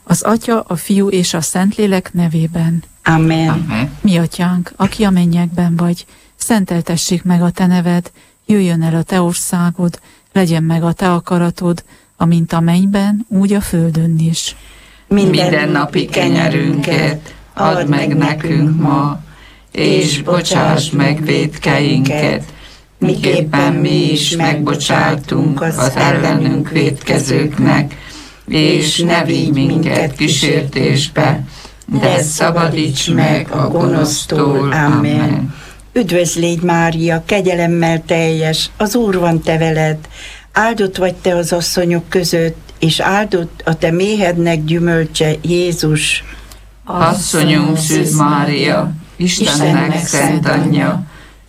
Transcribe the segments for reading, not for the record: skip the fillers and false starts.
Az Atya, a Fiú és a Szentlélek nevében. Amen. Amen. Mi Atyánk, aki a mennyekben vagy, szenteltessék meg a te neved, jöjjön el a te országod, legyen meg a te akaratod, amint a mennyben, úgy a földön is. Minden napi kenyerünket add meg nekünk ma, és bocsáss meg vétkeinket, miképpen mi is megbocsátunk az ellenünk vétkezőknek, és ne vigy minket kísértésbe, de szabadíts meg a gonosztól. Amen. Üdvözl légy, Mária, kegyelemmel teljes, az Úr van te veled, áldott vagy te az asszonyok között, és áldott a te méhednek gyümölcse, Jézus. Asszonyunk Szűz Mária, Istennek szent anyja,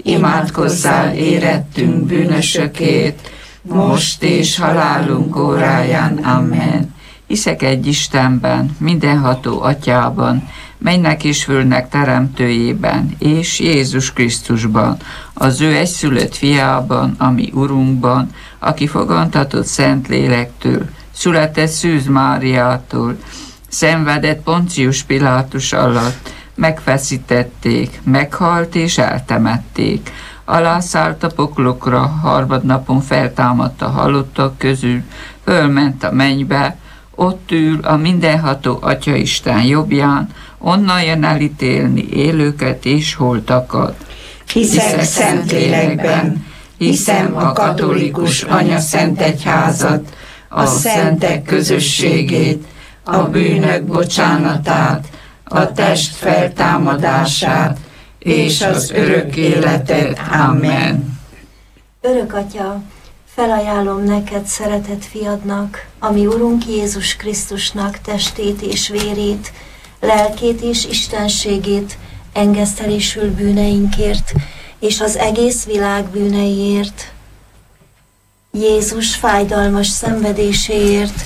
imádkozzál érettünk bűnösökért, most és halálunk óráján. Amen. Hiszek egy Istenben, mindenható Atyában, mennek és fölnek teremtőjében, és Jézus Krisztusban, az ő egyszülött fiában, ami Urunkban, aki fogantatott Szentlélektől, született Szűz Máriától, szenvedett Poncius Pilátus alatt, megfeszítették, meghalt és eltemették, alászállt a poklokra, harmadnapon feltámadt a halottak közül, fölment a mennybe, ott ül a mindenható Atyaisten jobbján, onnan jön elítélni élőket és holtakat. Hiszek Szentlélekben, hiszem a katolikus anyaszentegyházat, a szentek közösségét, a bűnök bocsánatát, a test feltámadását és az örök életet. Amen. Örök Atya, felajánlom neked szeretett fiadnak, ami Urunk Jézus Krisztusnak testét és vérét, lelkét és istenségét, engesztelésül bűneinkért, és az egész világ bűneiért. Jézus fájdalmas szenvedéséért,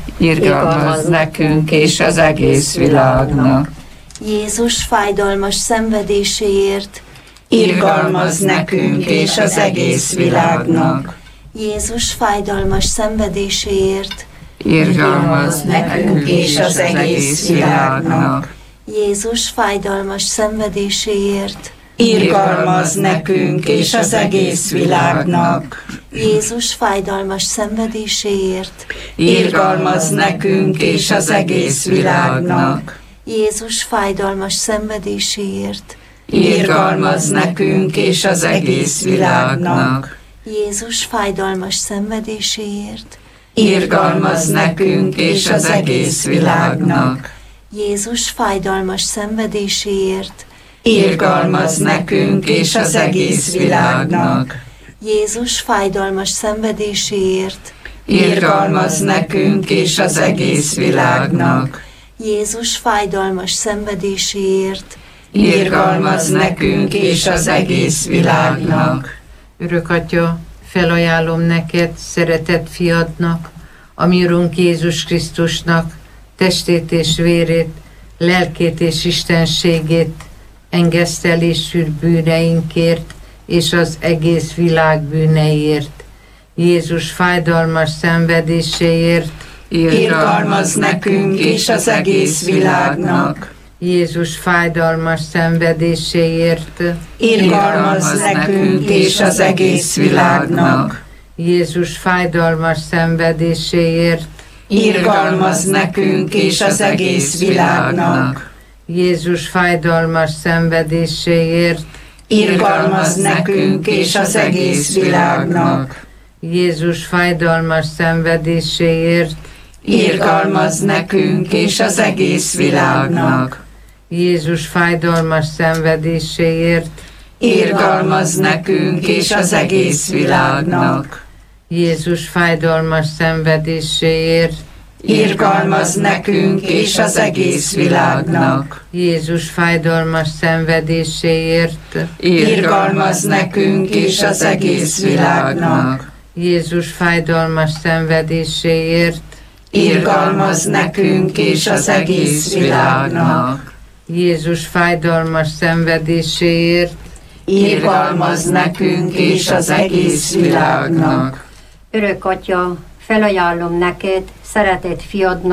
Irgalmazz nekünk és az egész világnak. Jézus fájdalmas szenvedéséért, Irgalmazz nekünk és az egész világnak. Jézus fájdalmas szenvedéséért, Irgalmazz nekünk és az egész világnak. Jézus fájdalmas szenvedéséért, Irgalmazz nekünk és az egész világnak. Jézus fájdalmas szenvedéséért, Irgalmazz nekünk és az egész világnak. Jézus fájdalmas szenvedéséért, Irgalmazz nekünk és az egész világnak. Jézus fájdalmas szenvedéséért, Irgalmazz nekünk és az egész világnak. Jézus fájdalmas szenvedéséért, Irgalmazz nekünk és az egész világnak. Jézus fájdalmas szenvedéséért, Irgalmazz nekünk és az egész világnak. Jézus fájdalmas szenvedéséért, Irgalmazz nekünk és az egész világnak. Örök Atya, felajánlom neked, szeretett fiadnak, ami Urunk Jézus Krisztusnak testét és vérét, lelkét és istenségét, engesztelésül bűneinkért és az egész világ bűneiért. Jézus fájdalmas szenvedéséért, Irgalmazz nekünk és az egész világnak. Jézus fájdalmas szenvedéséért, Irgalmazz nekünk és az egész világnak. Jézus fájdalmas szenvedéséért, Irgalmazz nekünk és az egész világnak. Jézus fájdalmas szenvedéséért, Irgalmazz nekünk és az egész világnak. Jézus fájdalmas szenvedéséért, Irgalmazz nekünk és az egész világnak. Jézus fájdalmas szenvedéséért, Irgalmazz nekünk és az egész világnak. Jézus fájdalmas szenvedéséért, Irgalmazz nekünk és az egész világnak. Jézus fájdalmas szenvedéséért, Irgalmazz nekünk és az egész világnak. Jézus fájdalmas szenvedéséért, Irgalmazz nekünk és az egész világnak. Jézus fájdalmas szenvedéséért, Irgalmazz nekünk és az egész világnak. Örök Atya, felajánlom neked, szeretett fiadnak,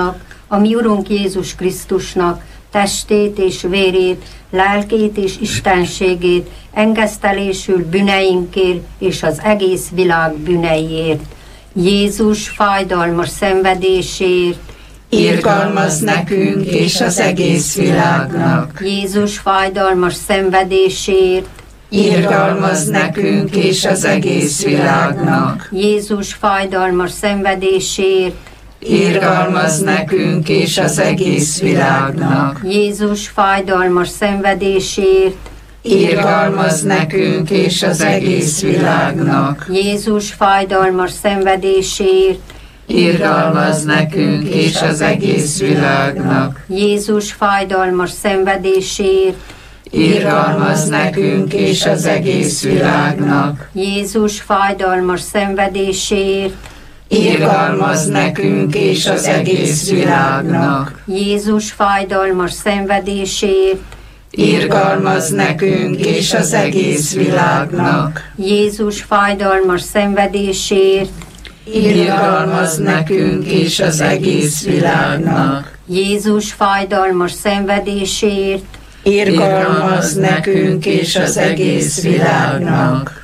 a mi Urunk Jézus Krisztusnak testét és vérét, lelkét és istenségét, engesztelésül bűneinkért és az egész világ bűneiért. Jézus fájdalmas szenvedésért, irgalmaz nekünk és az egész világnak. Jézus fájdalmas szenvedésért, irgalmaz nekünk és az egész világnak. Jézus fájdalmas szenvedésért, irgalmaz nekünk és az egész világnak. Jézus fájdalmas szenvedésért, irgalmaz nekünk és az egész világnak. Jézus fájdalmas szenvedésért, irgalmaz nekünk és az egész világnak. Jézus fájdalmas szenvedésért, irgalmaz nekünk és az egész világnak. Jézus fájdalmas szenvedésért, irgalmaz nekünk és az egész világnak. Jézus fájdalmas szenvedésért, irgalmaz nekünk és az egész világnak. Jézus fájdalmas szenvedésért, irgalmaz nekünk és az egész világnak. Jézus fájdalmas szenvedésért, irgalmaz nekünk és az egész világnak.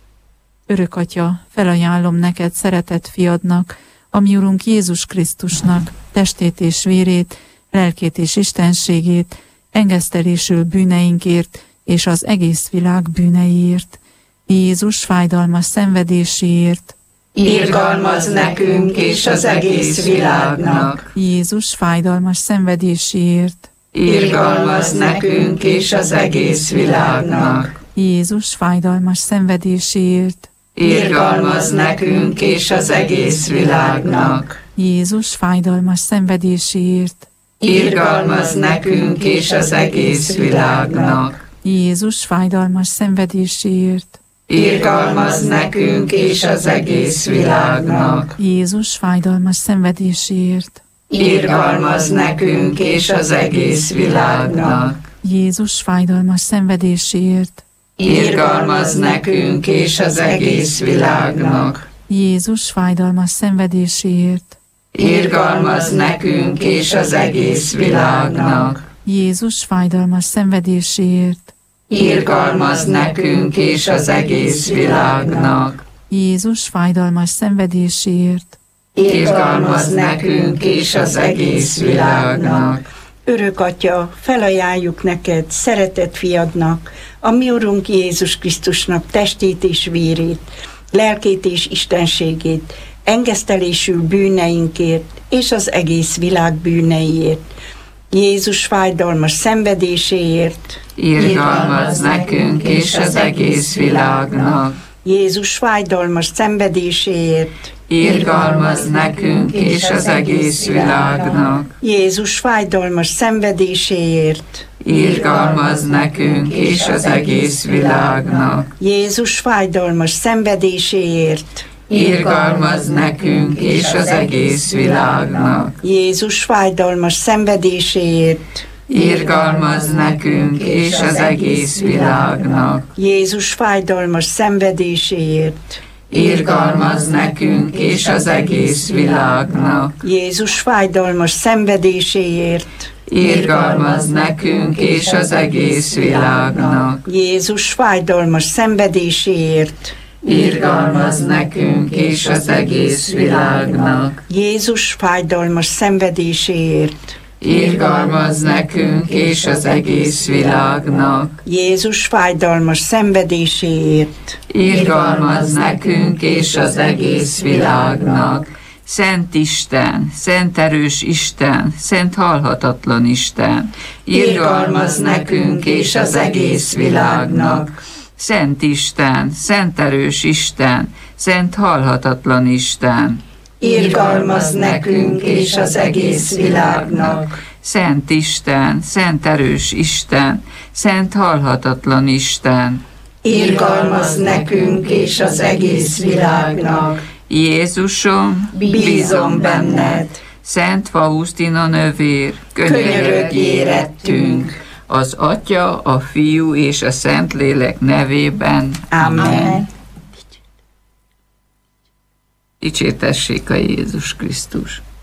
Örök Atya, felajánlom neked szeretett fiadnak, a mi Urunk Jézus Krisztusnak testét és vérét, lelkét és istenségét, engesztelésül bűneinkért és az egész világ bűneiért. Jézus fájdalmas szenvedéséért, irgalmaz nekünk és az egész világnak. Jézus fájdalmas szenvedéséért, irgalmaz nekünk és az egész világnak. Jézus fájdalmas szenvedéséért, irgalmaz nekünk és az egész világnak. Jézus fájdalmas szenvedéséért, irgalmaz nekünk és az egész világnak. Jézus fájdalmas szenvedéséért, irgalmaz nekünk és az egész világnak. Jézus fájdalmas szenvedéséért, irgalmaz nekünk és az egész világnak. Jézus fájdalmas szenvedéséért, irgalmaz nekünk és az egész világnak. Jézus fájdalmas szenvedéséért, irgalmaz nekünk és az egész világnak. Jézus fájdalmas szenvedéséért, irgalmaz nekünk és az egész világnak. Jézus fájdalmas szenvedéséért, irgalmaz nekünk és az egész világnak. Örök Atya, felajánljuk neked, szeretett fiadnak, a mi Urunk Jézus Krisztusnak testét és vérét, lelkét és istenségét, engesztelésül bűneinkért és az egész világ bűneiért. Jézus fájdalmas szenvedéséért, irgalmaz nekünk és az egész világnak. Jézus fájdalmas szenvedéséért, irgalmaz nekünk és az egész világnak. Jézus fájdalmas szenvedéséért, irgalmaz nekünk és az egész világnak. Jézus fájdalmas szenvedéséért, irgalmaz nekünk és az egész világnak. Jézus fájdalmas szenvedéséért, irgalmaz nekünk és az egész világnak. Jézus fájdalmas szenvedéséért, irgalmaz nekünk és az egész világnak. Jézus fájdalmas szenvedéséért, irgalmaz nekünk és az egész világnak. Jézus fájdalmas szenvedéséért, irgalmaz nekünk és az egész világnak. Jézus fájdalmas szenvedéséért, irgalmaz nekünk és az egész világnak. Jézus fájdalmas szenvedéséért, irgalmaz nekünk és az egész világnak. Szent Isten, szent erős Isten, szent halhatatlan Isten, irgalmaz nekünk és az egész világnak. Szent Isten, szent erős Isten, szent halhatatlan Isten, irgalmaz nekünk és az egész világnak. Szent Isten, szent erős Isten, szent halhatatlan Isten, irgalmaz nekünk és az egész világnak. Jézusom, bízom benned. Szent Faustina nővér, könyörögj érettünk. Az Atya, a Fiú és a Szentlélek nevében. Amen. Dicsértessék a Jézus Krisztus.